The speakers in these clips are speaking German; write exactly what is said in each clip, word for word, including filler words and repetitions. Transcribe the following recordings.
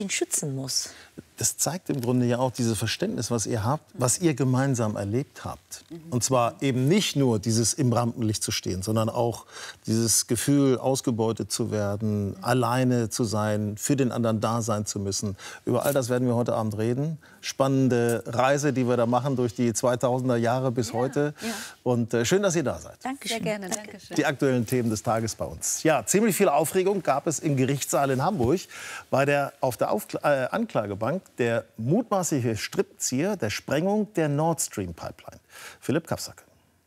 ihn schützen muss. Das zeigt im Grunde ja auch dieses Verständnis, was ihr habt, was ihr gemeinsam erlebt habt. Und zwar eben nicht nur dieses im Rampenlicht zu stehen, sondern auch dieses Gefühl, ausgebeutet zu werden, alleine zu sein, für den anderen da sein zu müssen. Über all das werden wir heute Abend reden. Spannende Reise, die wir da machen durch die zweitausender Jahre bis ja, heute. Ja. Und äh, schön, dass ihr da seid. Dankeschön. Sehr gerne. Danke. Dankeschön. Die aktuellen Themen des Tages bei uns. Ja, ziemlich viel Aufregung gab es im Gerichtssaal in Hamburg bei der, auf der Aufkla äh, Anklagebank der mutmaßliche Strippenzieher der Sprengung der Nord Stream Pipeline. Philipp Kapsacke.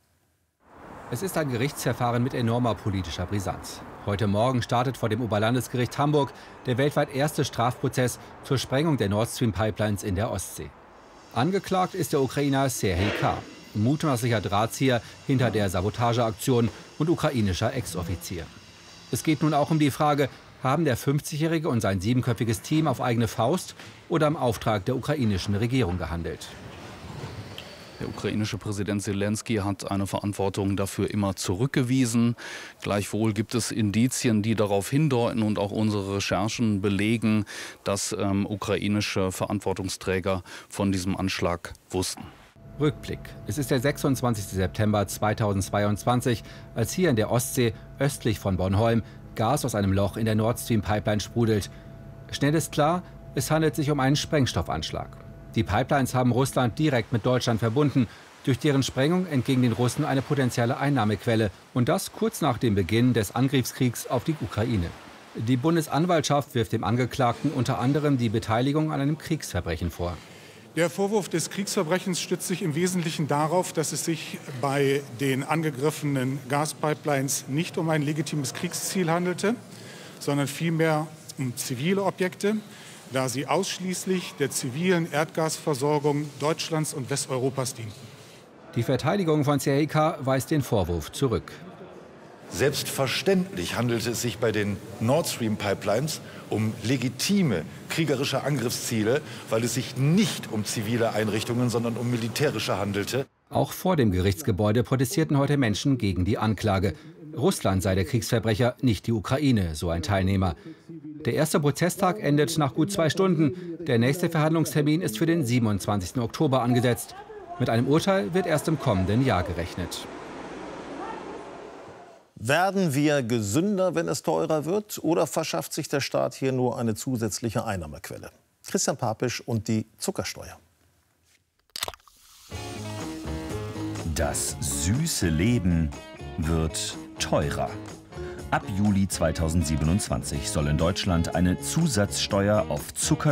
Es ist ein Gerichtsverfahren mit enormer politischer Brisanz. Heute Morgen startet vor dem Oberlandesgericht Hamburg der weltweit erste Strafprozess zur Sprengung der Nord Stream Pipelines in der Ostsee. Angeklagt ist der Ukrainer Serhij K., mutmaßlicher Drahtzieher hinter der Sabotageaktion und ukrainischer Ex-Offizier. Es geht nun auch um die Frage, haben der fünfzigjährige und sein siebenköpfiges Team auf eigene Faust oder im Auftrag der ukrainischen Regierung gehandelt? Der ukrainische Präsident Selenskyj hat eine Verantwortung dafür immer zurückgewiesen. Gleichwohl gibt es Indizien, die darauf hindeuten und auch unsere Recherchen belegen, dass ähm, ukrainische Verantwortungsträger von diesem Anschlag wussten. Rückblick. Es ist der sechsundzwanzigste September zweitausendzweiundzwanzig, als hier in der Ostsee östlich von Bornholm Gas aus einem Loch in der Nord Stream Pipeline sprudelt. Schnell ist klar, es handelt sich um einen Sprengstoffanschlag. Die Pipelines haben Russland direkt mit Deutschland verbunden. Durch deren Sprengung entging den Russen eine potenzielle Einnahmequelle. Und das kurz nach dem Beginn des Angriffskriegs auf die Ukraine. Die Bundesanwaltschaft wirft dem Angeklagten unter anderem die Beteiligung an einem Kriegsverbrechen vor. Der Vorwurf des Kriegsverbrechens stützt sich im Wesentlichen darauf, dass es sich bei den angegriffenen Gaspipelines nicht um ein legitimes Kriegsziel handelte, sondern vielmehr um zivile Objekte, da sie ausschließlich der zivilen Erdgasversorgung Deutschlands und Westeuropas dienten. Die Verteidigung von Serhij K. weist den Vorwurf zurück. Selbstverständlich handelte es sich bei den Nord Stream Pipelines um legitime kriegerische Angriffsziele, weil es sich nicht um zivile Einrichtungen, sondern um militärische handelte. Auch vor dem Gerichtsgebäude protestierten heute Menschen gegen die Anklage. Russland sei der Kriegsverbrecher, nicht die Ukraine, so ein Teilnehmer. Der erste Prozesstag endet nach gut zwei Stunden. Der nächste Verhandlungstermin ist für den siebenundzwanzigsten Oktober angesetzt. Mit einem Urteil wird erst im kommenden Jahr gerechnet. Werden wir gesünder, wenn es teurer wird? Oder verschafft sich der Staat hier nur eine zusätzliche Einnahmequelle? Christian Papisch und die Zuckersteuer. Das süße Leben wird teurer. Ab Juli zweitausendsiebenundzwanzig soll in Deutschland eine Zusatzsteuer auf Zucker